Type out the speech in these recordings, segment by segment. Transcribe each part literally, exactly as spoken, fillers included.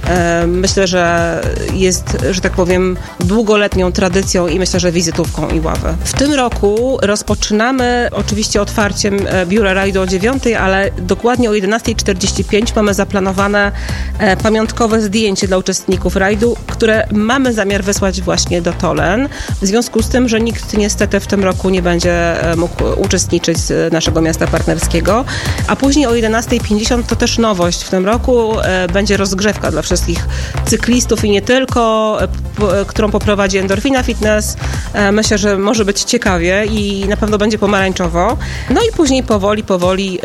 myślę, że jest, że tak powiem, długoletnią tradycją i myślę, że wizytówką Iławy. W tym roku rozpoczynamy oczywiście otwarciem biura rajdu o dziewiątej, ale dokładnie o jedenasta czterdzieści pięć mamy zaplanowane pamiątkowe zdjęcie dla uczestników rajdu, które mamy zamiar wysłać właśnie do Tolen. W związku z tym, że nikt niestety w tym roku nie będzie mógł uczestniczyć z naszego miasta partnerskiego. A później o jedenasta pięćdziesiąt to też nowość w tym roku. Będzie rozgrzewka dla wszystkich cyklistów i nie tylko, którą poprowadzi Endorfina Fitness. Myślę, że może być ciekawie i na pewno będzie pomarańczowo. No i później powoli, powoli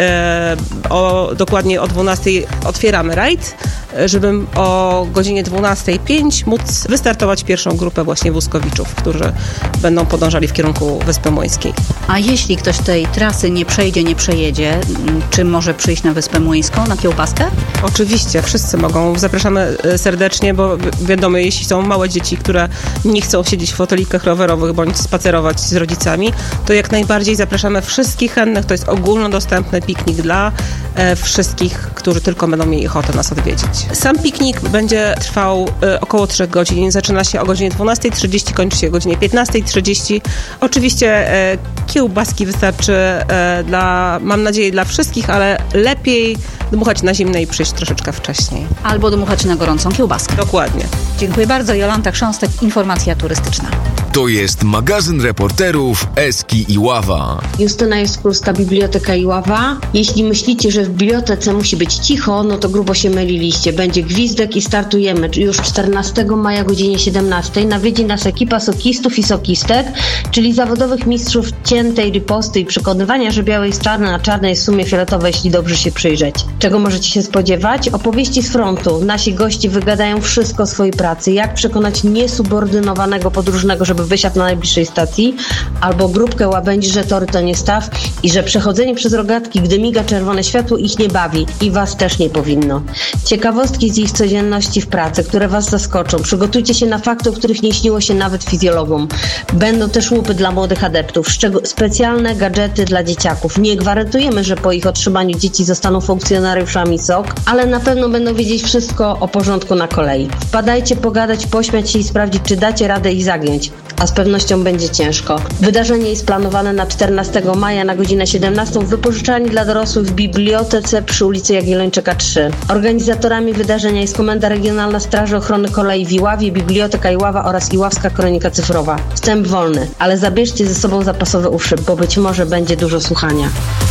o, dokładnie o dwunastej otwieramy rajd, żeby o godzinie dwunasta pięć móc wystartować pierwszą grupę właśnie wózkowiczów, którzy będą podążali w kierunku Wyspy Młyńskiej. A jeśli ktoś tej trasy nie przejdzie, nie przejedzie, czy może przyjść na Wyspę Młyńską, na kiełbaskę? Oczywiście, wszyscy mogą. Zapraszamy serdecznie, bo wiadomo, jeśli są małe dzieci, które nie chcą siedzieć w fotelikach rowerowych bądź spacerować z rodzicami, to jak najbardziej zapraszamy wszystkich chętnych. To jest ogólnodostępny piknik dla e, wszystkich, którzy tylko będą mieli ochotę nas odwiedzić. Sam piknik będzie trwał e, około trzech godzin. Zaczyna się o godzinie dwunasta trzydzieści, kończy się o godzinie piętnasta trzydzieści. Oczywiście e, kiełbaski wystarczy e, dla, mam nadzieję, dla wszystkich, ale lepiej dmuchać na zimne i przyjść troszeczkę wcześniej. Albo dmuchać na gorącą kiełbaskę. Dokładnie. Dziękuję bardzo. Jolanta Chrząstek, Informacja Turystyczna. To jest magazyn reporterów Eski Iława. Justyna Jaskulska, Biblioteka Iława. Jeśli myślicie, że w bibliotece musi być cicho, no to grubo się myliliście. Będzie gwizdek i startujemy już czternastego maja o godzinie siedemnastej. Nawiedzi nas ekipa sokistów i sokistek, czyli zawodowych mistrzów ciętej riposty i przekonywania, że białe jest czarne, a czarne jest w sumie fioletowe, jeśli dobrze się przyjrzeć. Czego możecie się spodziewać? Opowieści z frontu. Nasi goście wygadają wszystko o swojej pracy. Jak przekonać niesubordynowanego podróżnego, żeby wysiadł na najbliższej stacji, albo grupkę łabędzi, że tory to nie staw i że przechodzenie przez rogatki, gdy miga czerwone światło, ich nie bawi i was też nie powinno. Ciekawostki z ich codzienności w pracy, które was zaskoczą. Przygotujcie się na fakty, o których nie śniło się nawet fizjologom. Będą też łupy dla młodych adeptów, szczeg- specjalne gadżety dla dzieciaków. Nie gwarantujemy, że po ich otrzymaniu dzieci zostaną funkcjonariuszami S O K, ale na pewno będą wiedzieć wszystko o porządku na kolei. Wpadajcie pogadać, pośmiać się i sprawdzić, czy dacie radę ich zagiąć. A z pewnością będzie ciężko. Wydarzenie jest planowane na czternastego maja na godzinę siedemnastą w wypożyczalni dla dorosłych w Bibliotece przy ulicy Jagiellończyka trzy. Organizatorami wydarzenia jest Komenda Regionalna Straży Ochrony Kolei w Iławie, Biblioteka Iława oraz Iławska Kronika Cyfrowa. Wstęp wolny, ale zabierzcie ze sobą zapasowe uszy, bo być może będzie dużo słuchania.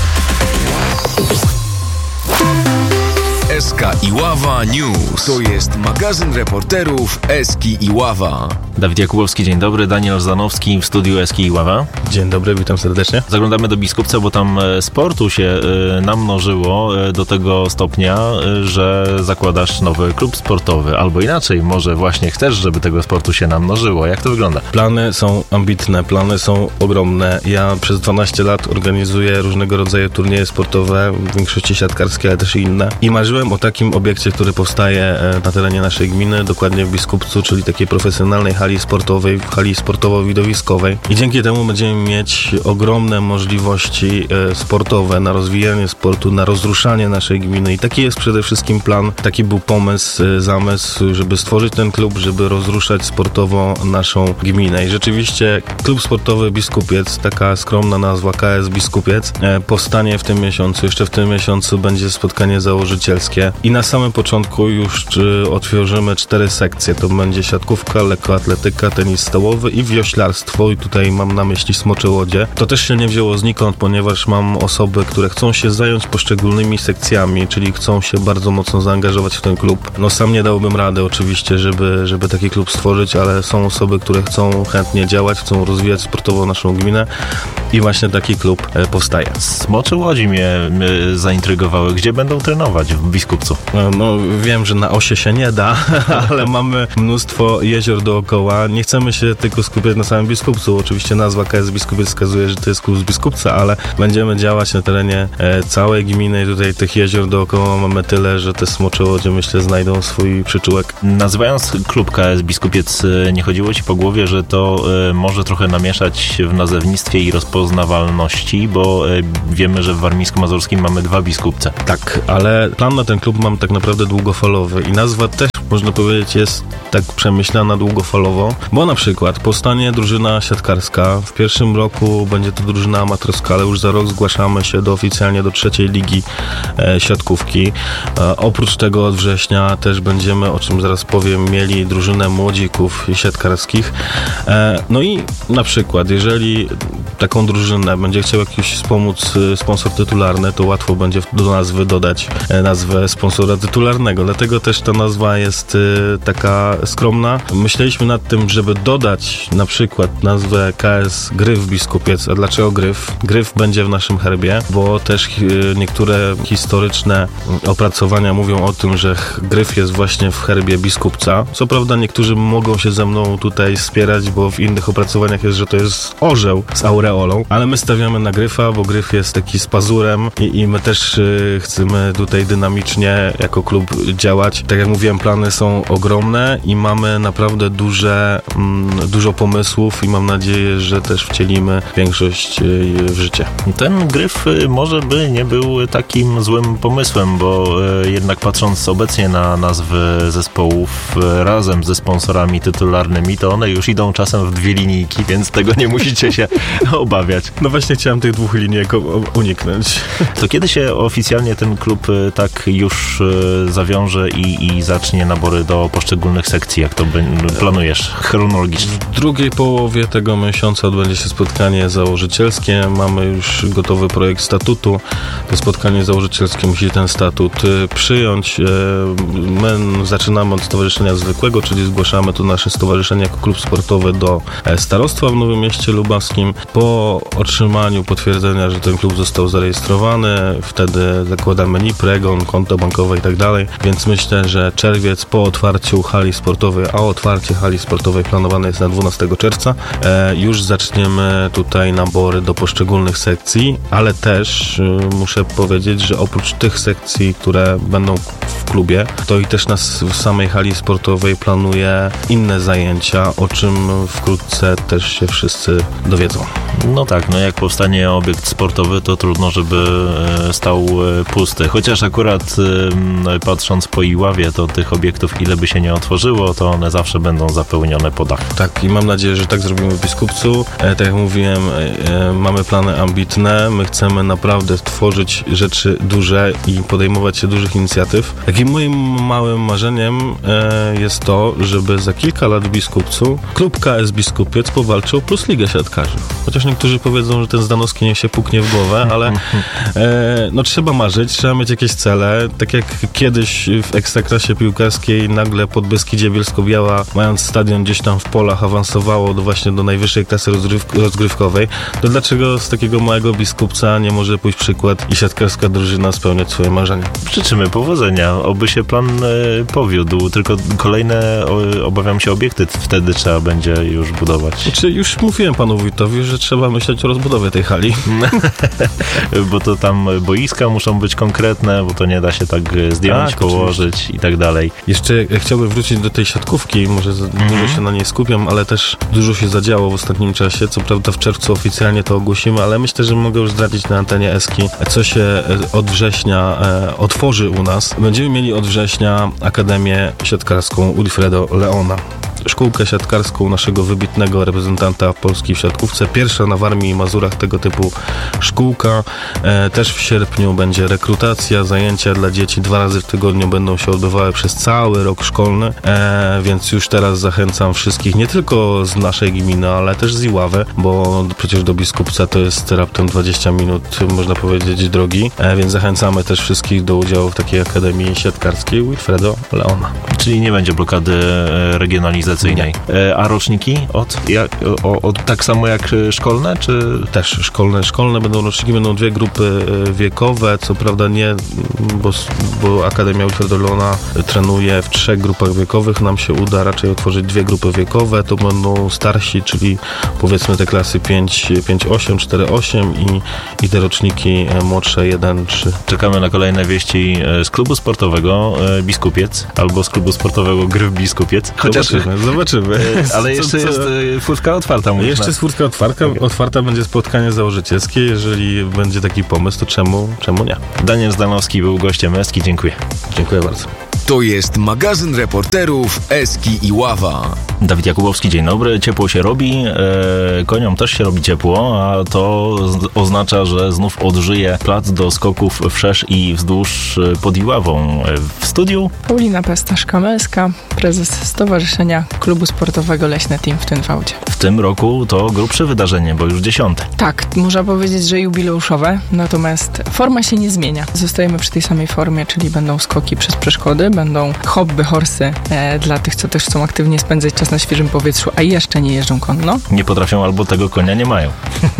Eska Iława News. To jest magazyn reporterów Eski Iława. Dawid Jakubowski, dzień dobry. Daniel Zanowski w studiu Eski Iława. Dzień dobry, witam serdecznie. Zaglądamy do Biskupca, bo tam sportu się namnożyło do tego stopnia, że zakładasz nowy klub sportowy. Albo inaczej, może właśnie chcesz, żeby tego sportu się namnożyło. Jak to wygląda? Plany są ambitne, plany są ogromne. Ja przez dwanaście lat organizuję różnego rodzaju turnieje sportowe, w większości siatkarskie, ale też i inne. I marzyłem o takim obiekcie, który powstaje na terenie naszej gminy, dokładnie w Biskupcu, czyli takiej profesjonalnej hali sportowej, hali sportowo-widowiskowej. I dzięki temu będziemy mieć ogromne możliwości e, sportowe na rozwijanie sportu, na rozruszanie naszej gminy. I taki jest przede wszystkim plan, taki był pomysł, e, zamysł, żeby stworzyć ten klub, żeby rozruszać sportowo naszą gminę. I rzeczywiście klub sportowy Biskupiec, taka skromna nazwa K S Biskupiec, e, powstanie w tym miesiącu. Jeszcze w tym miesiącu będzie spotkanie założycielskie. I na samym początku już e, otworzymy cztery sekcje. To będzie siatkówka, lekkoatletyka, tenis stołowy i wioślarstwo. I tutaj mam na myśli Smocze Łodzie. To też się nie wzięło znikąd, ponieważ mam osoby, które chcą się zająć poszczególnymi sekcjami, czyli chcą się bardzo mocno zaangażować w ten klub. No sam nie dałbym rady oczywiście, żeby, żeby taki klub stworzyć, ale są osoby, które chcą chętnie działać, chcą rozwijać sportowo naszą gminę i właśnie taki klub e, powstaje. Smocze Łodzi mnie y, zaintrygowały. Gdzie będą trenować w Biskupcu? No, no wiem, że na Osie się nie da, ale mamy mnóstwo jezior dookoła. Nie chcemy się tylko skupiać na samym Biskupcu. Oczywiście nazwa K S Biskupiec wskazuje, że to jest klub z Biskupca, ale będziemy działać na terenie e, całej gminy i tutaj tych jezior dookoła mamy tyle, że te Smocze Łodzie, myślę, znajdą swój przyczółek. Nazywając klub K S Biskupiec, nie chodziło ci po głowie, że to e, może trochę namieszać w nazewnictwie i rozpoznawalności, bo e, wiemy, że w Warmińsko-Mazurskim mamy dwa Biskupce. Tak, ale plan na ten klub mam tak naprawdę długofalowy i nazwa też można powiedzieć, jest tak przemyślana długofalowo, bo na przykład powstanie drużyna siatkarska. W pierwszym roku będzie to drużyna amatorska, ale już za rok zgłaszamy się do oficjalnie do trzeciej ligi e, siatkówki. E, oprócz tego od września też będziemy, o czym zaraz powiem, mieli drużynę młodzików siatkarskich. E, no i na przykład, jeżeli taką drużynę będzie chciał jakiś wspomóc sponsor tytularny, to łatwo będzie do nazwy dodać e, nazwę sponsora tytularnego. Dlatego też ta nazwa jest e, taka skromna. Myśleliśmy nad tym, żeby dodać na przykład nazwę K S Gryf Biskupiec. A dlaczego Gryf? Gryf będzie w naszym herbie, bo też e, niektóre historyczne opracowania mówią o tym, że Gryf jest właśnie w herbie biskupca. Co prawda niektórzy mogą się ze mną tutaj spierać, bo w innych opracowaniach jest, że to jest orzeł z aureolą, ale my stawiamy na Gryfa, bo Gryf jest taki z pazurem i, i my też y, chcemy tutaj dynamicznie jako klub działać. Tak jak mówiłem, plany są ogromne i mamy naprawdę duże, mm, dużo pomysłów i mam nadzieję, że też wcielimy większość y, w życie. Ten Gryf y, może by nie był takim złym pomysłem, bo y, jednak patrząc obecnie na nazwy zespołów y, razem ze sponsorami tytularnymi, to one już idą czasem w dwie linijki, więc tego nie musicie się obawiać. No właśnie chciałem tych dwóch linijek uniknąć. To kiedy się oficjalnie ten klub y, tak już y, zawiąże i, i zacznie nabory do poszczególnych sekcji? Jak to by, planujesz chronologicznie? W drugiej połowie tego miesiąca odbędzie się spotkanie założycielskie. Mamy już gotowy projekt statutu. To spotkanie założycielskie musi ten statut y, przyjąć. Y, my zaczynamy od stowarzyszenia zwykłego, czyli zgłaszamy tu nasze stowarzyszenie jako klub sportowy do starostwa w Nowym Mieście Lubawskim. Po otrzymaniu potwierdzenia, że ten klub został zarejestrowany, wtedy zakładamy N I P, REGON, konto bankowe i tak dalej, więc myślę, że czerwiec po otwarciu hali sportowej, a otwarcie hali sportowej planowane jest na dwunastego czerwca, e, już zaczniemy tutaj nabory do poszczególnych sekcji, ale też y, muszę powiedzieć, że oprócz tych sekcji, które będą w klubie, to i też nas w samej hali sportowej planuje inne zajęcia, o czym wkrótce też się wszyscy dowiedzą. No tak, no jak powstanie obiekt sportowy, to trudno, żeby stał pusty. Chociaż akurat patrząc po Iławie, to tych obiektów ile by się nie otworzyło, to one zawsze będą zapełnione po dach. Tak, i mam nadzieję, że tak zrobimy w Biskupcu. E, tak jak mówiłem, e, mamy plany ambitne. My chcemy naprawdę tworzyć rzeczy duże i podejmować się dużych inicjatyw. Takim moim małym marzeniem e, jest to, żeby za kilka lat w Biskupcu klub K S Biskupiec powalczył o Plus Ligę Siatkarzy. Chociaż niektórzy powiedzą, że ten Zdanowski niech się puknie w głowę, ale e, no trzeba marzyć, trzeba mieć jakieś cele. Tak jak kiedyś w ekstraklasie piłkarskiej nagle Podbeskidzie Bielsko-Biała, mając stadion gdzieś tam w polach, awansowało do właśnie do najwyższej klasy rozgryw- rozgrywkowej, to dlaczego z takiego małego Biskupca nie może pójść przykład i siatkarska drużyna spełniać swoje marzenia? Życzymy powodzenia, oby się plan e, powiódł, tylko kolejne, o, obawiam się, obiekty wtedy trzeba będzie już budować. Czy już mówiłem panu wójtowi, że trzeba myśleć o rozbudowie tej hali? Bo to tam boiska muszą być konkretne, bo to nie da się tak zdjąć, tak, położyć oczywiście. I tak dalej. Jeszcze chciałbym wrócić do tej siatkówki, może mm-hmm. dużo się na niej skupiam, ale też dużo się zadziało w ostatnim czasie. Co prawda w czerwcu oficjalnie to ogłosimy, ale myślę, że mogę już zdradzić na antenie Eski, co się od września e, otworzy u nas. Będziemy mieli od września Akademię Siatkarską Wilfredo Leona. Szkółkę siatkarską naszego wybitnego reprezentanta Polski w siatkówce. Pierwsza na Warmii i Mazurach tego typu szkółka. E, też w sierpniu będzie rekrutacja, zajęcia dla dzieci dwa razy w tygodniu będą się odbywały przez cały rok szkolny, e, więc już teraz zachęcam wszystkich, nie tylko z naszej gminy, ale też z Iławy, bo przecież do Biskupca to jest raptem dwadzieścia minut, można powiedzieć, drogi, e, więc zachęcamy też wszystkich do udziału w takiej Akademii Siatkarskiej Wilfredo Leona. Czyli nie będzie blokady regionalizacji. Nie. A roczniki od, jak, o, od tak samo jak szkolne, czy? Też szkolne. Szkolne będą roczniki, będą dwie grupy wiekowe, co prawda nie, bo, bo Akademia Wilfredo Leona trenuje w trzech grupach wiekowych, nam się uda raczej otworzyć dwie grupy wiekowe, to będą starsi, czyli powiedzmy te klasy pięć osiem, cztery osiem i, i te roczniki młodsze jeden trzy. Czekamy na kolejne wieści z klubu sportowego Biskupiec, albo z klubu sportowego Gryf Biskupiec. Chociaż zobaczymy. zobaczymy. Ale jeszcze co, co? jest furtka otwarta. Jeszcze jest furtka otwarta. Okay. Otwarta będzie spotkanie założycielskie. Jeżeli będzie taki pomysł, to czemu, czemu nie? Daniel Zdanowski był gościem Eski. Dziękuję. Dziękuję bardzo. To jest magazyn reporterów Eski i Ława. Dawid Jakubowski, dzień dobry. Ciepło się robi, e, koniom też się robi ciepło, a to z- oznacza, że znów odżyje plac do skoków wszerz i wzdłuż pod Iławą. W studiu Paulina Pestasz-Kamelska, prezes Stowarzyszenia Klubu Sportowego Leśne Team w Tynwałdzie. w tym roku to grubsze wydarzenie, bo już dziesiąte. Tak, można powiedzieć, że jubileuszowe, natomiast forma się nie zmienia. Zostajemy przy tej samej formie, czyli będą skoki przez przeszkody, będą hobby horsy e, dla tych, co też chcą aktywnie spędzać czas na świeżym powietrzu, a jeszcze nie jeżdżą konno, Nie potrafią albo tego konia nie mają.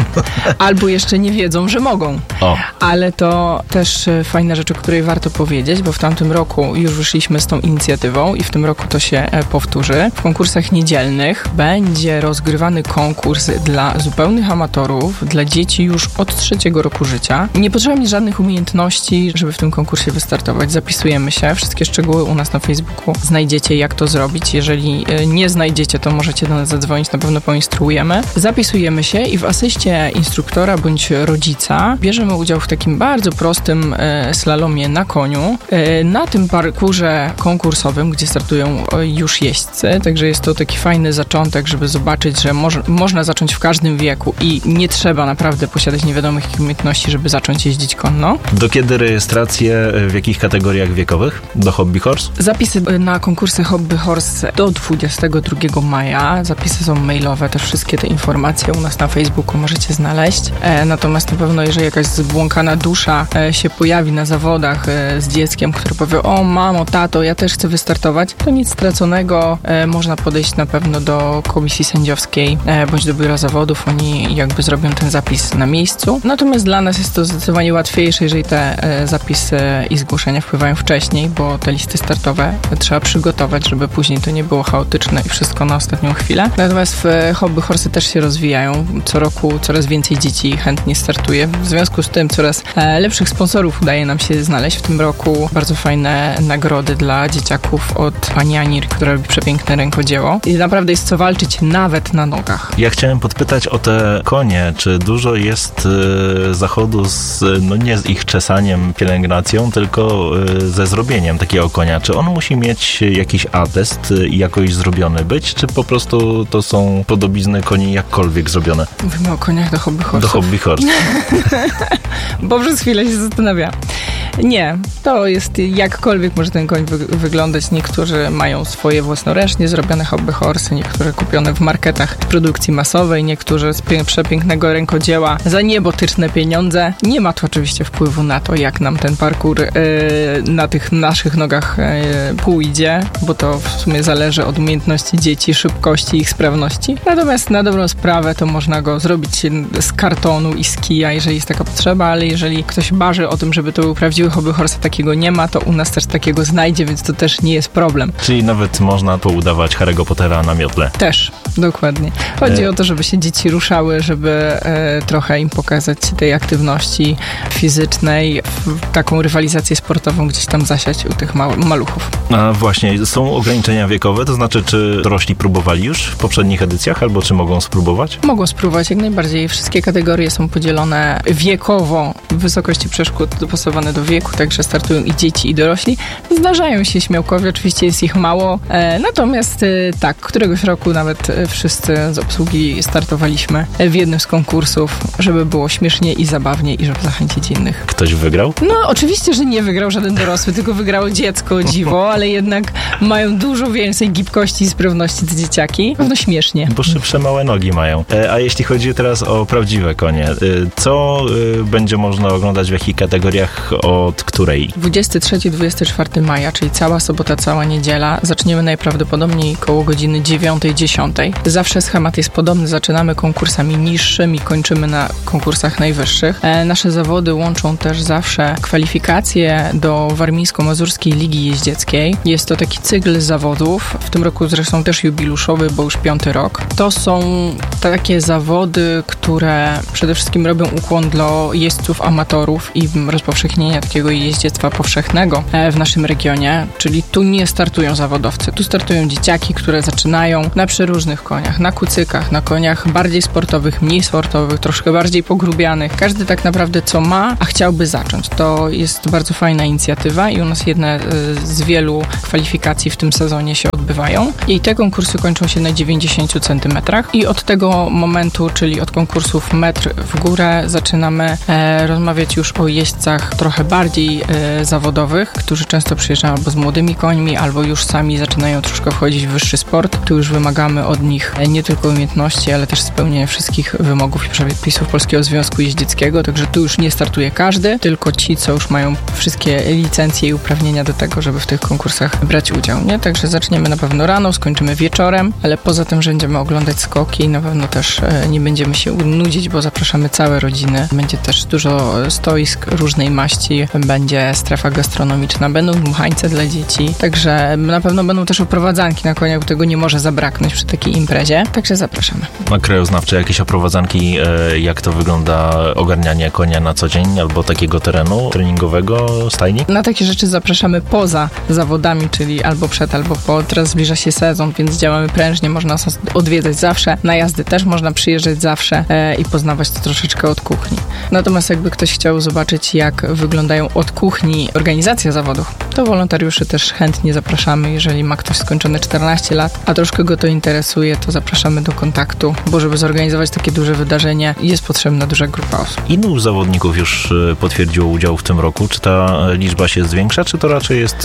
albo jeszcze nie wiedzą, że mogą. O, Ale to też e, fajna rzecz, o której warto powiedzieć, bo w tamtym roku już wyszliśmy z tą inicjatywą i w tym roku to się e, powtórzy. W konkursach niedzielnych będzie rozgrywany konkurs dla zupełnych amatorów, dla dzieci już od trzeciego roku życia. Nie potrzeba mieć żadnych umiejętności, żeby w tym konkursie wystartować. Zapisujemy się. Wszystkie szczegóły u nas na Facebooku znajdziecie, jak to zrobić. Jeżeli e, nie znajdziecie, to możecie do nas zadzwonić, na pewno poinstruujemy. Zapisujemy się i w asyście instruktora bądź rodzica bierzemy udział w takim bardzo prostym e, slalomie na koniu. E, na tym parkurze konkursowym, gdzie startują e, już jeźdźcy, także jest to taki fajny zaczątek, żeby zobaczyć, że moż, można zacząć w każdym wieku i nie trzeba naprawdę posiadać niewiadomych umiejętności, żeby zacząć jeździć konno. do kiedy rejestracje, w jakich kategoriach wiekowych? Do Hobby Horse? Zapisy na konkursy Hobby Horse do dwudziestego drugiego maja. Zapisy są mailowe, też wszystkie te informacje u nas na Facebooku możecie znaleźć. E, natomiast na pewno, jeżeli jakaś zbłąkana dusza e, się pojawi na zawodach e, z dzieckiem, które powie: o mamo, tato, ja też chcę wystartować, to nic straconego. E, można podejść na pewno do komisji sędziowskiej e, bądź do biura zawodów. Oni jakby zrobią ten zapis na miejscu. Natomiast dla nas jest to zdecydowanie łatwiejsze, jeżeli te e, zapisy i zgłoszenia wpływają wcześniej, bo te listy startowe trzeba przygotować, żeby później to nie było chaotyczne i wszystko na ostatnią chwilę. Natomiast w e, Hobby Horsy też się rozwijają. Co roku coraz więcej dzieci chętnie startuje. W związku z tym coraz e, lepszych sponsorów udaje nam się znaleźć. W tym roku bardzo fajne nagrody dla dzieciaków od pani Ani, która robi przepiękne rękodzieło. I naprawdę jest co walczyć nawet na nogach. Ja chciałem podpytać o te konie. Czy dużo jest e, zachodu z, no nie z ich czesaniem, pielęgnacją, tylko e, ze zrobieniem takiego konia? Czy on musi mieć jakiś atest i jakoś zrobiony być, czy po prostu to są podobizny koni jakkolwiek zrobione? Mówimy o koniach do Hobby Horsów. Do Hobby Horse. Bo przez chwilę się zastanawia. Nie, to jest jakkolwiek może ten koń wy- wyglądać. Niektórzy mają swoje własnoręcznie zrobione hobby horsy, niektóre kupione w marketach produkcji masowej, niektórzy z pie- przepięknego rękodzieła za niebotyczne pieniądze. Nie ma to oczywiście wpływu na to, jak nam ten parkour yy, na tych naszych nogach yy, pójdzie, bo to w sumie zależy od umiejętności dzieci, szybkości, ich sprawności. Natomiast na dobrą sprawę to można go zrobić z kartonu i z kija, jeżeli jest taka potrzeba, ale jeżeli ktoś marzy o tym, żeby to był prawdziwy hobby horse, takiego nie ma, to u nas też takiego znajdzie, więc to też nie jest problem. Czyli nawet można poudawać Harry'ego Pottera na miotle. Też, dokładnie. Chodzi E... o to, żeby się dzieci ruszały, żeby e, trochę im pokazać tej aktywności fizycznej, w, taką rywalizację sportową gdzieś tam zasiać u tych ma- maluchów. A właśnie, są ograniczenia wiekowe? To znaczy, czy dorośli próbowali już w poprzednich edycjach, albo czy mogą spróbować? Mogą spróbować jak najbardziej. Wszystkie kategorie są podzielone wiekowo, wysokości przeszkód dopasowane do wieku, także startują i dzieci, i dorośli. Zdarzają się śmiałkowie, oczywiście jest ich mało, e, natomiast e, tak, któregoś roku nawet e, wszyscy z obsługi startowaliśmy w jednym z konkursów, żeby było śmiesznie i zabawnie i żeby zachęcić innych. Ktoś wygrał? No oczywiście, że nie wygrał żaden dorosły, tylko wygrało dziecko, o dziwo, ale jednak mają dużo więcej gibkości i sprawności te dzieciaki. Pewno śmiesznie. Bo szybsze małe nogi mają. E, a jeśli chodzi teraz o prawdziwe konie, e, co e, będzie można oglądać w jakich kategoriach, od której? dwudziestego trzeciego do dwudziestego czwartego maja, czyli cała sobota, cała niedziela. Zaczniemy najprawdopodobniej koło godziny dziewiątej, dziesiątej. Zawsze schemat jest podobny. Zaczynamy konkursami niższymi, kończymy na konkursach najwyższych. E, nasze zawody łączą też zawsze kwalifikacje do Warmińsko-Mazurskiej Ligi Jeździeckiej. Jest to taki cykl zawodów. W tym roku zresztą też jubiluszowy, bo już piąty rok. To są takie zawody, które przede wszystkim robią ukłon dla jeźdźców amatorów i rozpowszechnienia Ogólnopolskiego i Jeździectwa Powszechnego w naszym regionie, czyli tu nie startują zawodowcy. Tu startują dzieciaki, które zaczynają na przeróżnych koniach, na kucykach, na koniach bardziej sportowych, mniej sportowych, troszkę bardziej pogrubianych. Każdy tak naprawdę co ma, a chciałby zacząć. To jest bardzo fajna inicjatywa i u nas jedne z wielu kwalifikacji w tym sezonie się odbywają. I te konkursy kończą się na dziewięćdziesięciu centymetrach i od tego momentu, czyli od konkursów metr w górę, zaczynamy e, rozmawiać już o jeźdźcach trochę bardziej e, zawodowych, którzy często przyjeżdżają albo z młodymi końmi, albo już sami zaczynają troszkę wchodzić w wyższy sport. Tu już wymagamy od nich e, nie tylko umiejętności, ale też spełnienia wszystkich wymogów i przepisów Polskiego Związku Jeździeckiego, także tu już nie startuje każdy, tylko ci, co już mają wszystkie licencje i uprawnienia do tego, żeby w tych konkursach brać udział, nie? Także zaczniemy na pewno rano, skończymy wieczorem, ale poza tym, że będziemy oglądać skoki i na pewno też e, nie będziemy się nudzić, bo zapraszamy całe rodziny. Będzie też dużo stoisk różnej maści, będzie strefa gastronomiczna, będą dmuchańce dla dzieci, także na pewno będą też oprowadzanki na koniach, tego nie może zabraknąć przy takiej imprezie, także zapraszamy. Na krajoznawcze jakieś oprowadzanki, e, jak to wygląda ogarnianie konia na co dzień albo takiego terenu treningowego, stajni? Na takie rzeczy zapraszamy poza zawodami, czyli albo przed, albo po. Teraz zbliża się sezon, więc działamy prężnie, można nas odwiedzać zawsze. Na jazdy też można przyjeżdżać zawsze e, i poznawać to troszeczkę od kuchni. Natomiast jakby ktoś chciał zobaczyć, jak wyglądają od kuchni organizacja zawodów, to wolontariuszy też chętnie zapraszamy. Jeżeli ma ktoś skończone czternaście lat, a troszkę go to interesuje, to zapraszamy do kontaktu, bo żeby zorganizować takie duże wydarzenie, jest potrzebna duża grupa osób. Ilu zawodników już potwierdziło udział w tym roku? Czy ta liczba się zwiększa, czy to raczej jest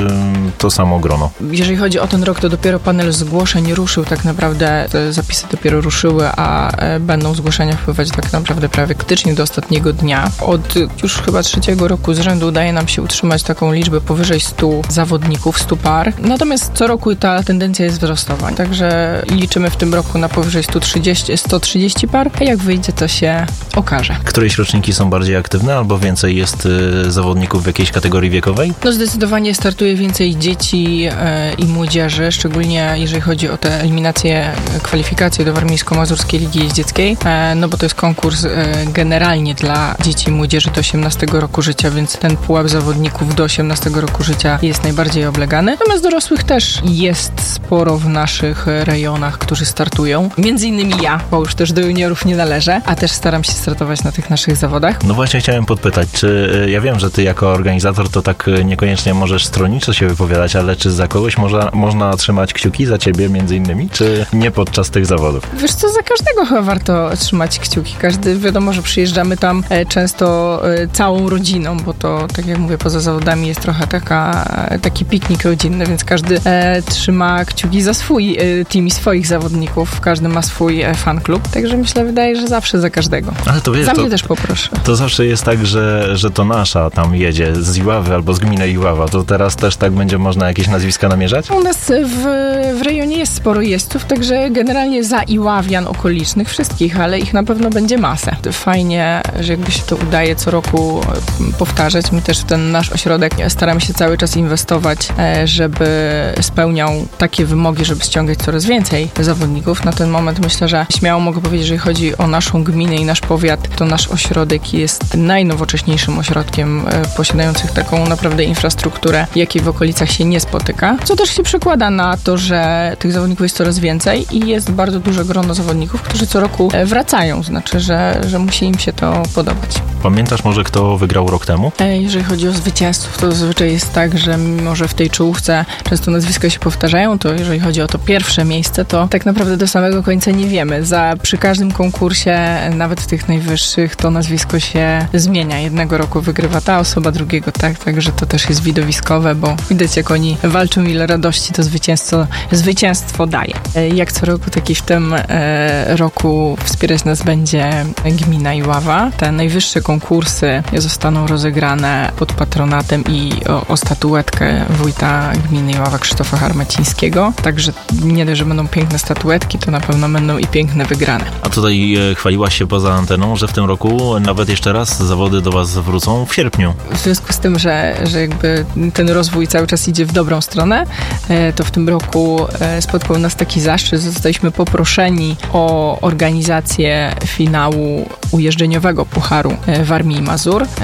to samo grono? Jeżeli chodzi o ten rok, to dopiero panel zgłoszeń ruszył tak naprawdę, te zapisy dopiero ruszyły, a będą zgłoszenia wpływać tak naprawdę praktycznie do ostatniego dnia. Od już chyba trzeciego roku z rzędu udaje nam się utrzymać taką liczbę powyżej stu zawodników, stu par. Natomiast co roku ta tendencja jest wzrostowa, także liczymy w tym roku na powyżej sto trzydzieści, sto trzydzieści par, a jak wyjdzie, to się okaże. Któreś roczniki są bardziej aktywne, albo więcej jest y, zawodników w jakiejś kategorii wiekowej? No zdecydowanie startuje więcej dzieci y, i młodzieży, szczególnie jeżeli chodzi o te eliminacje, kwalifikacje do Warmińsko-Mazurskiej Ligi Jeździeckiej, y, no bo to jest konkurs y, generalnie dla dzieci i młodzieży do osiemnastego roku życia, więc ten pułap zawodników do osiemnastego roku życia jest najbardziej oblegany. Natomiast dorosłych też jest sporo w naszych rejonach, którzy startują. Między innymi ja, bo już też do juniorów nie należę, a też staram się startować na tych naszych zawodach. No właśnie chciałem podpytać, czy ja wiem, że ty jako organizator to tak niekoniecznie możesz stronniczo się wypowiadać, ale czy za kogoś można, można trzymać kciuki za ciebie między innymi, czy nie podczas tych zawodów? Wiesz co, za każdego chyba warto trzymać kciuki. Każdy, wiadomo, że przyjeżdżamy tam e, często e, całą rodziną, bo to, tak jak mówię, poza zawodami jest trochę taka, e, taki piknik rodzinny, więc każdy e, trzyma kciuki za swój e, team i swoich zawodników. Każdy ma swój e, fan klub, także myślę, wydaje, że zawsze za każdego. Ale to wiesz, za mnie to, też poproszę. To zawsze jest tak, że, że to nasza tam jedzie z Iławy albo z gminy Iława. To teraz też tak będzie można jakieś nazwiska namierzać? U nas w, w rejonie jest sporo jeźdźców, także generalnie za Iławian okolicznych wszystkich, ale ich na pewno będzie masę. Fajnie, że jakby się to udaje co roku powtarzać. My też w ten nasz ośrodek staramy się cały czas inwestować, żeby spełniał takie wymogi, żeby ściągać coraz więcej zawodników. Na ten moment myślę, że śmiało mogę powiedzieć, że jeżeli chodzi o naszą gminę i nasz powiat, to nasz ośrodek jest najnowocześniejszym ośrodkiem posiadających taką naprawdę infrastrukturę, jakiej w okolicach się nie spotyka. Co też się przekłada na to, że tych zawodników jest coraz więcej i jest bardzo duże grono zawodników, którzy co roku wracają. Znaczy, że, że musi im się to podobać. Pamiętasz może, kto wygrał rok temu? Jeżeli chodzi o zwycięzców, to zazwyczaj jest tak, że mimo, że w tej czołówce często nazwiska się powtarzają, to jeżeli chodzi o to pierwsze miejsce, to tak naprawdę do samego końca nie wiemy. Za, przy każdym konkursie, nawet w tych najwyższych, to nazwisko się zmienia. Jednego roku wygrywa ta osoba, drugiego tak, także to też jest widowiskowe, bo widać, jak oni walczą, ile radości to zwycięstwo, zwycięstwo daje. Jak co roku, tak i w tym e, roku wspierać nas będzie gmina Iława. Te najwyższe konkursy zostaną rozegrane pod patronatem i o, o statuetkę wójta gminy Iława Krzysztofa Harmacińskiego. Także nie dość, że będą piękne statuetki, to na pewno będą i piękne wygrane. A tutaj e, chwaliłaś się poza anteną, że w tym roku nawet jeszcze raz zawody do was wrócą w sierpniu. W związku z tym, że, że jakby ten rozwój cały czas idzie w dobrą stronę, e, to w tym roku e, spotkał nas taki zaszczyt, że zostaliśmy poproszeni o organizację finału ujeżdżeniowego Pucharu Warmii i Mazur.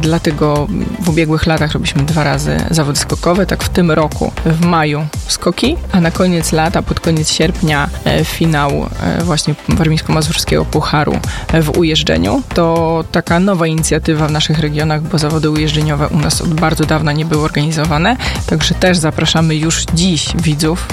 dlatego w ubiegłych latach robiliśmy dwa razy zawody skokowe, tak w tym roku w maju skoki, a na koniec lata, pod koniec sierpnia finał właśnie warmińsko-mazurskiego pucharu w ujeżdżeniu. To taka nowa inicjatywa w naszych regionach, bo zawody ujeżdżeniowe u nas od bardzo dawna nie były organizowane, także też zapraszamy już dziś widzów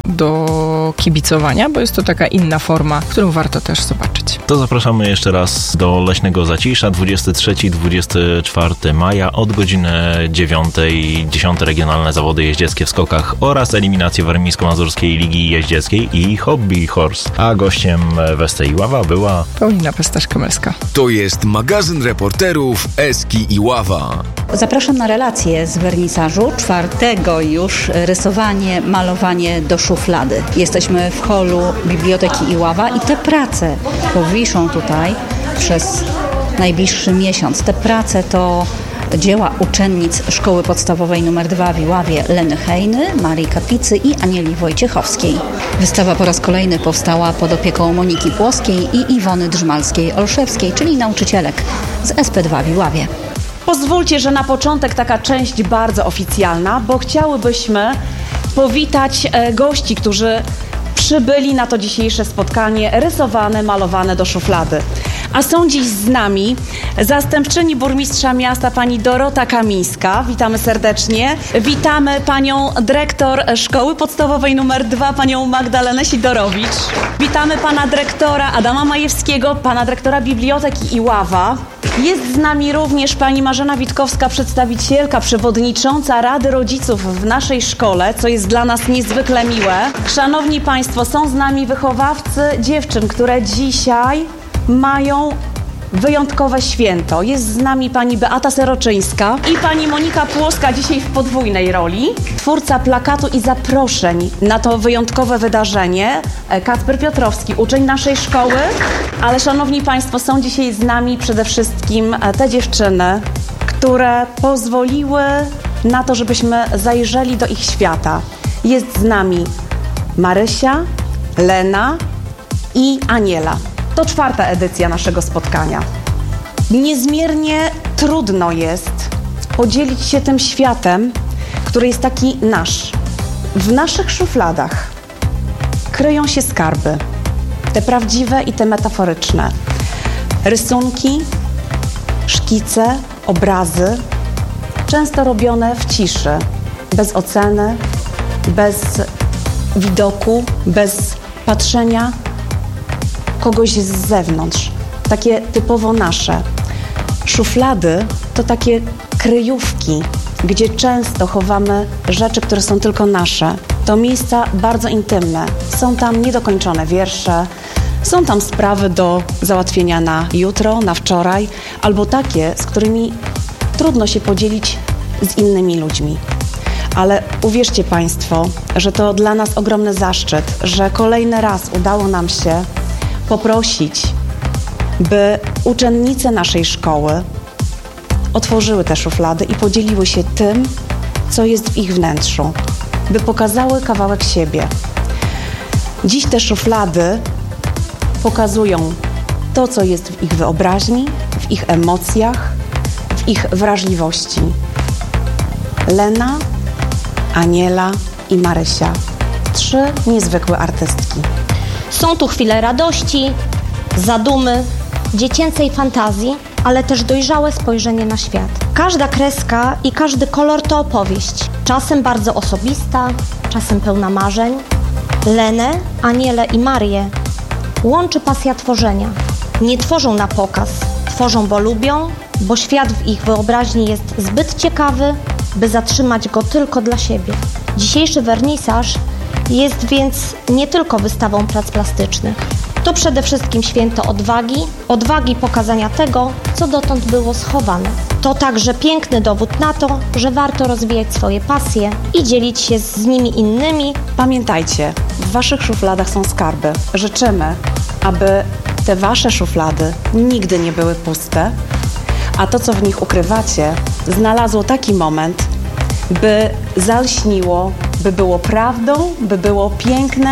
do kibicowania, bo jest to taka inna forma, którą warto też zobaczyć. To zapraszamy jeszcze raz do Leśnego Zacisza, dwudziestego trzeciego do dwudziestego czwartego maja od godziny dziewiątej, dziesiąte regionalne zawody jeździeckie w skokach oraz eliminacje Warmińsko-Mazurskiej Ligi Jeździeckiej i Hobby Horse. A gościem Westy Iława była Paulina Pestasz-Kamelska. To jest magazyn reporterów Eski Iława. Zapraszam na relacje z wernisażu. Czwartego już rysowanie, malowanie do szuflady. Jesteśmy w holu Biblioteki Iława i te prace powiszą tutaj przez najbliższy miesiąc. Te prace to dzieła uczennic Szkoły Podstawowej nr dwa w Iławie Leny Hejny, Marii Kapicy i Anieli Wojciechowskiej. Wystawa po raz kolejny powstała pod opieką Moniki Płoskiej i Iwony Drzmalskiej-Olszewskiej, czyli nauczycielek z S P dwa w Iławie. Pozwólcie, że na początek taka część bardzo oficjalna, bo chciałybyśmy powitać gości, którzy przybyli na to dzisiejsze spotkanie rysowane, malowane do szuflady. A są dziś z nami zastępczyni burmistrza miasta pani Dorota Kamińska. Witamy serdecznie. Witamy panią dyrektor Szkoły Podstawowej nr dwa, panią Magdalenę Sidorowicz. Witamy pana dyrektora Adama Majewskiego, pana dyrektora Biblioteki Iława. Jest z nami również pani Marzena Witkowska, przedstawicielka, przewodnicząca Rady Rodziców w naszej szkole, co jest dla nas niezwykle miłe. Szanowni państwo, są z nami wychowawcy dziewczyn, które dzisiaj mają wyjątkowe święto. Jest z nami pani Beata Seroczyńska i pani Monika Płoska, dzisiaj w podwójnej roli. Twórca plakatu i zaproszeń na to wyjątkowe wydarzenie, Kacper Piotrowski, uczeń naszej szkoły. Ale szanowni państwo, są dzisiaj z nami przede wszystkim te dziewczyny, które pozwoliły na to, żebyśmy zajrzeli do ich świata. Jest z nami Marysia, Lena i Aniela. To czwarta edycja naszego spotkania. Niezmiernie trudno jest podzielić się tym światem, który jest taki nasz. W naszych szufladach kryją się skarby, te prawdziwe i te metaforyczne. Rysunki, szkice, obrazy, często robione w ciszy, bez oceny, bez widoku, bez patrzenia kogoś z zewnątrz, takie typowo nasze. Szuflady to takie kryjówki, gdzie często chowamy rzeczy, które są tylko nasze. To miejsca bardzo intymne. Są tam niedokończone wiersze, są tam sprawy do załatwienia na jutro, na wczoraj, albo takie, z którymi trudno się podzielić z innymi ludźmi. Ale uwierzcie państwo, że to dla nas ogromny zaszczyt, że kolejny raz udało nam się poprosić, by uczennice naszej szkoły otworzyły te szuflady i podzieliły się tym, co jest w ich wnętrzu, by pokazały kawałek siebie. Dziś te szuflady pokazują to, co jest w ich wyobraźni, w ich emocjach, w ich wrażliwości. Lena, Aniela i Marysia. Trzy niezwykłe artystki. Są tu chwile radości, zadumy, dziecięcej fantazji, ale też dojrzałe spojrzenie na świat. Każda kreska i każdy kolor to opowieść, czasem bardzo osobista, czasem pełna marzeń. Lenę, Anielę i Marię łączy pasja tworzenia. Nie tworzą na pokaz, tworzą, bo lubią, bo świat w ich wyobraźni jest zbyt ciekawy, by zatrzymać go tylko dla siebie. Dzisiejszy wernisaż jest więc nie tylko wystawą prac plastycznych. To przede wszystkim święto odwagi, odwagi pokazania tego, co dotąd było schowane. To także piękny dowód na to, że warto rozwijać swoje pasje i dzielić się z nimi innymi. Pamiętajcie, w waszych szufladach są skarby. Życzymy, aby te wasze szuflady nigdy nie były puste, a to, co w nich ukrywacie, znalazło taki moment, by zalśniło, by było prawdą, by było pięknem,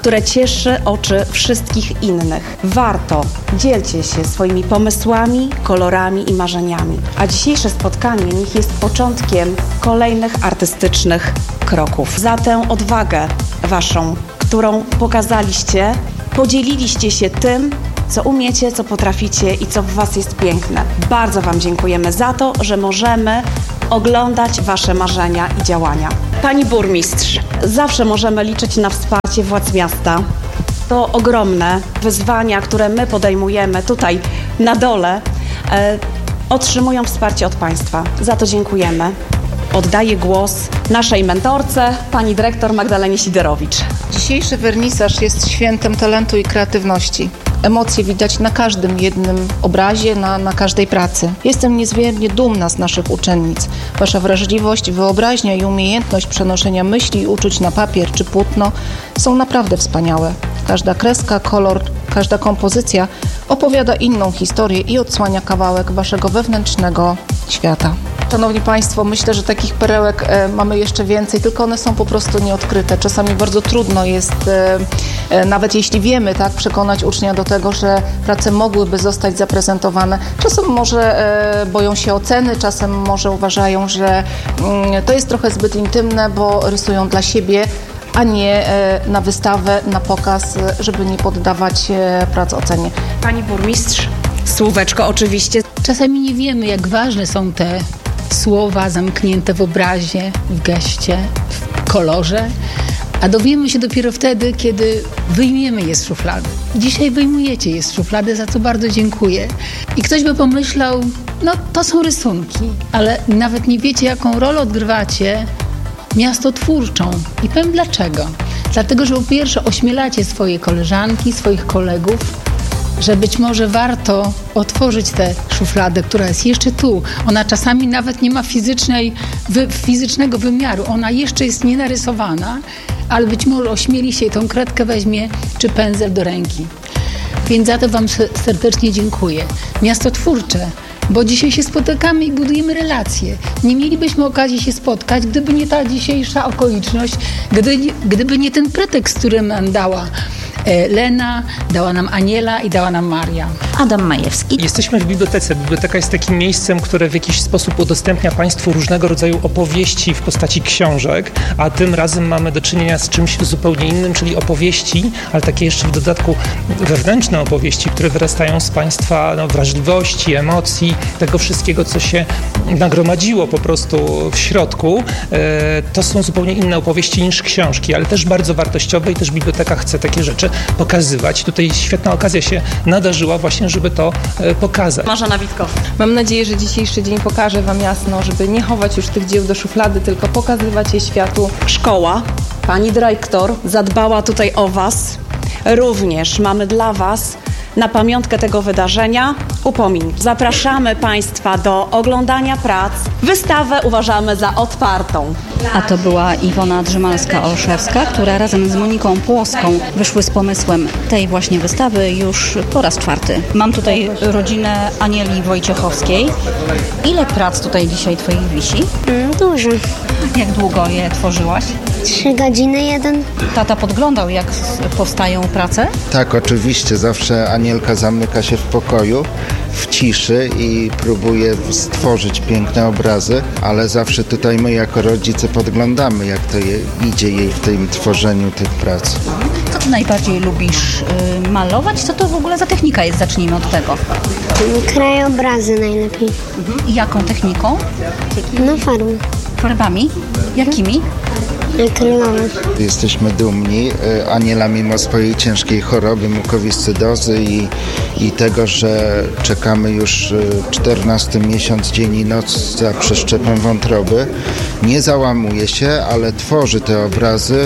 które cieszy oczy wszystkich innych. Warto, dzielcie się swoimi pomysłami, kolorami i marzeniami. A dzisiejsze spotkanie niech jest początkiem kolejnych artystycznych kroków. Za tę odwagę waszą, którą pokazaliście, podzieliliście się tym, co umiecie, co potraficie i co w was jest piękne. Bardzo wam dziękujemy za to, że możemy oglądać wasze marzenia i działania. Pani burmistrz, zawsze możemy liczyć na wsparcie władz miasta. To ogromne wyzwania, które my podejmujemy tutaj na dole, e, otrzymują wsparcie od państwa. Za to dziękujemy. Oddaję głos naszej mentorce, pani dyrektor Magdalenie Siderowicz. Dzisiejszy wernisaż jest świętem talentu i kreatywności. Emocje widać na każdym jednym obrazie, na, na każdej pracy. Jestem niezmiernie dumna z naszych uczennic. Wasza wrażliwość, wyobraźnia i umiejętność przenoszenia myśli i uczuć na papier czy płótno są naprawdę wspaniałe. Każda kreska, kolor, każda kompozycja opowiada inną historię i odsłania kawałek waszego wewnętrznego świata. Szanowni Państwo, myślę, że takich perełek e, mamy jeszcze więcej, tylko one są po prostu nieodkryte. Czasami bardzo trudno jest, e, e, nawet jeśli wiemy, tak, przekonać ucznia do tego, że prace mogłyby zostać zaprezentowane. Czasem może e, boją się oceny, czasem może uważają, że mm, to jest trochę zbyt intymne, bo rysują dla siebie, a nie e, na wystawę, na pokaz, żeby nie poddawać e, prac ocenie. Pani burmistrz, słóweczko oczywiście. Czasami nie wiemy, jak ważne są te słowa zamknięte w obrazie, w geście, w kolorze, a dowiemy się dopiero wtedy, kiedy wyjmiemy je z szuflady. Dzisiaj wyjmujecie je z szuflady, za co bardzo dziękuję. I ktoś by pomyślał, no to są rysunki, ale nawet nie wiecie, jaką rolę odgrywacie miastotwórczą. I powiem dlaczego. Dlatego, że po pierwsze ośmielacie swoje koleżanki, swoich kolegów, że być może warto otworzyć tę szufladę, która jest jeszcze tu. Ona czasami nawet nie ma fizycznej, wy, fizycznego wymiaru. Ona jeszcze jest nienarysowana, ale być może ośmieli się i tą kredkę weźmie, czy pędzel do ręki. Więc za to wam serdecznie dziękuję. Miasto twórcze, bo dzisiaj się spotykamy i budujemy relacje. Nie mielibyśmy okazji się spotkać, gdyby nie ta dzisiejsza okoliczność, gdy, gdyby nie ten pretekst, który nam dała Lena, dała nam Aniela i dała nam Maria. Adam Majewski. Jesteśmy w bibliotece. Biblioteka jest takim miejscem, które w jakiś sposób udostępnia Państwu różnego rodzaju opowieści w postaci książek, a tym razem mamy do czynienia z czymś zupełnie innym, czyli opowieści, ale takie jeszcze w dodatku wewnętrzne opowieści, które wyrastają z Państwa no, wrażliwości, emocji, tego wszystkiego, co się nagromadziło po prostu w środku. E, to są zupełnie inne opowieści niż książki, ale też bardzo wartościowe i też biblioteka chce takie rzeczy pokazywać. Tutaj świetna okazja się nadarzyła właśnie, żeby to e, pokazać. Marzena Witko. Mam nadzieję, że dzisiejszy dzień pokaże wam jasno, żeby nie chować już tych dzieł do szuflady, tylko pokazywać je światu. Szkoła, pani dyrektor zadbała tutaj o was. Również mamy dla was na pamiątkę tego wydarzenia upomin. Zapraszamy Państwa do oglądania prac. Wystawę uważamy za otwartą. A to była Iwona Drzymalska-Olszewska, która razem z Moniką Płoską wyszły z pomysłem tej właśnie wystawy już po raz czwarty. Mam tutaj rodzinę Anieli Wojciechowskiej. Ile prac tutaj dzisiaj Twoich wisi? Mm, dużo. Jak długo je tworzyłaś? Trzy godziny, jeden. Tata podglądał, jak powstają prace? Tak, oczywiście. Zawsze Anielka zamyka się w pokoju, w ciszy i próbuje stworzyć piękne obrazy, ale zawsze tutaj my jako rodzice podglądamy, jak to je, idzie jej w tym tworzeniu tych prac. Co ty najbardziej lubisz y, malować? Co to w ogóle za technika jest? Zacznijmy od tego. Krajobrazy najlepiej. Mhm. I jaką techniką? No farbą. Farbami? Jakimi? Akrylowe. Jesteśmy dumni. Aniela mimo swojej ciężkiej choroby, mukowiscydozy i, i tego, że czekamy już czternasty miesiąc, dzień i noc za przeszczepem wątroby, nie załamuje się, ale tworzy te obrazy.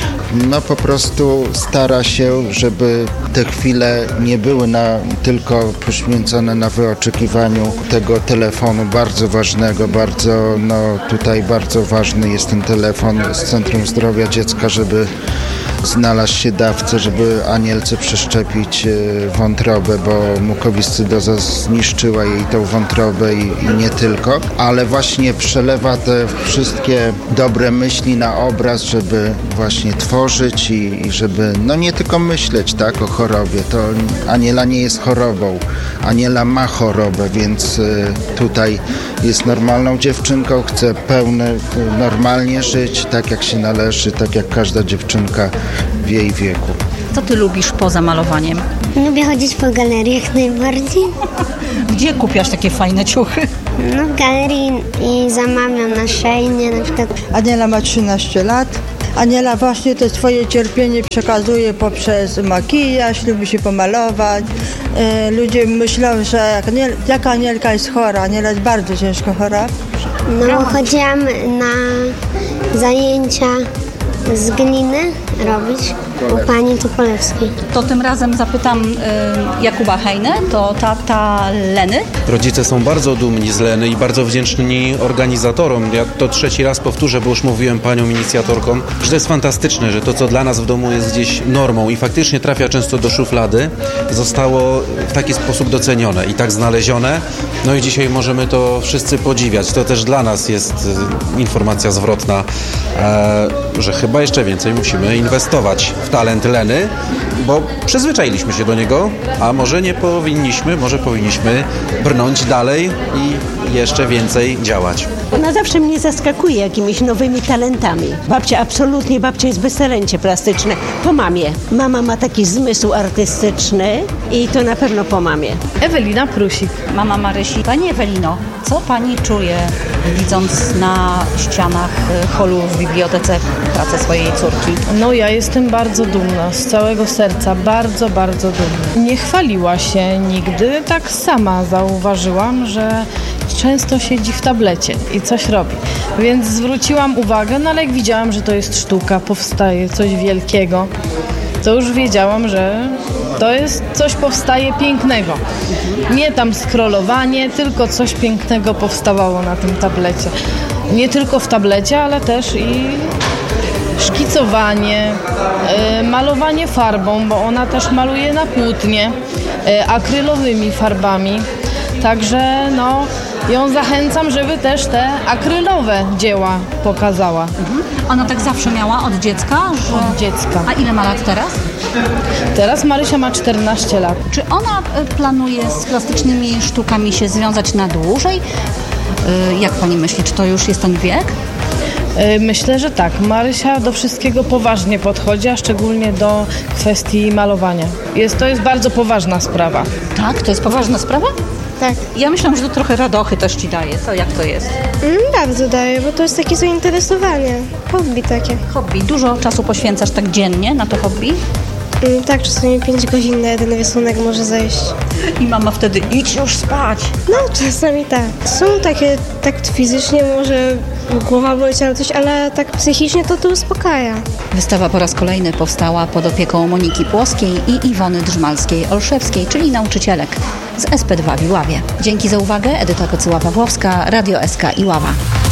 No po prostu stara się, żeby te chwile nie były na, tylko poświęcone na wyoczekiwaniu tego telefonu bardzo ważnego, bardzo, no tutaj bardzo ważny jest ten telefon z Centrum Zdrowia Dziecka, żeby znalazł się dawca, żeby Anielce przeszczepić wątrobę, bo mukowiscydoza zniszczyła jej tą wątrobę i, i nie tylko, ale właśnie przelewa te wszystkie dobre myśli na obraz, żeby właśnie tworzyć i, i żeby no nie tylko myśleć tak o chorobie. To Aniela nie jest chorobą. Aniela ma chorobę, więc tutaj jest normalną dziewczynką, chce pełne, normalnie żyć, tak jak się należy, tak jak każda dziewczynka w jej wieku. Co ty lubisz poza malowaniem? Lubię chodzić po galeriach najbardziej. Gdzie kupiasz takie fajne ciuchy? No w galerii i zamawiam na Szejnie na przykład. Aniela ma trzynaście lat. Aniela właśnie to swoje cierpienie przekazuje poprzez makijaż, lubi się pomalować. E, ludzie myślą, że jak, Aniel, jak Anielka jest chora, Aniela jest bardzo ciężko chora. No chodziłam na zajęcia z gliny robić u pani Topolewskiej. To tym razem zapytam y, Jakuba Hejnę, to tata Leny. Rodzice są bardzo dumni z Leny i bardzo wdzięczni organizatorom. Ja to trzeci raz powtórzę, bo już mówiłem paniom inicjatorkom, że to jest fantastyczne, że to, co dla nas w domu jest gdzieś normą i faktycznie trafia często do szuflady, zostało w taki sposób docenione i tak znalezione. No i dzisiaj możemy to wszyscy podziwiać. To też dla nas jest informacja zwrotna, e, że chyba jeszcze więcej musimy inwestować w talent Leny, bo przyzwyczailiśmy się do niego, a może nie powinniśmy, może powinniśmy brnąć dalej i jeszcze więcej działać. Ona zawsze mnie zaskakuje jakimiś nowymi talentami. Babcia, absolutnie, babcia jest bez talencie plastyczne. Po mamie. Mama ma taki zmysł artystyczny i to na pewno po mamie. Ewelina Prusik. Mama Marysi. Pani Ewelino, co pani czuje, widząc na ścianach holu w bibliotece pracę swojej córki? No ja jestem bardzo dumna, z całego serca, bardzo, bardzo dumna. Nie chwaliła się nigdy, tak sama zauważyłam, że często siedzi w tablecie i coś robi. Więc zwróciłam uwagę, no ale jak widziałam, że to jest sztuka, powstaje coś wielkiego, to już wiedziałam, że to jest coś powstaje pięknego. Nie tam scrollowanie, tylko coś pięknego powstawało na tym tablecie. Nie tylko w tablecie, ale też i szkicowanie, y, malowanie farbą, bo ona też maluje na płótnie, y, akrylowymi farbami. Także no, ją zachęcam, żeby też te akrylowe dzieła pokazała. Mhm. Ona tak zawsze miała od dziecka? Że... Od dziecka. A ile ma lat teraz? Teraz Marysia ma czternaście lat. Czy ona planuje z plastycznymi sztukami się związać na dłużej? Jak pani myśli, czy to już jest ten wiek? Myślę, że tak. Marysia do wszystkiego poważnie podchodzi, a szczególnie do kwestii malowania. Jest, to jest bardzo poważna sprawa. Tak? To jest poważna sprawa? Tak. Ja myślę, że to trochę radochy też ci daje. Co, jak to jest? Mm, bardzo daje, bo to jest takie zainteresowanie. Hobby takie. Hobby. Dużo czasu poświęcasz tak dziennie na to hobby? Mm, tak, czasami pięć godzin na jeden rysunek może zejść. I mama wtedy idź już spać. No, czasami tak. Są takie, tak fizycznie może głowa boleć albo coś, ale tak psychicznie to to uspokaja. Wystawa po raz kolejny powstała pod opieką Moniki Płoskiej i Iwony Drzymalskiej-Olszewskiej, czyli nauczycielek z S P dwa w Iławie. Dzięki za uwagę. Edyta Kocyła-Pawłowska, Radio S K Iława.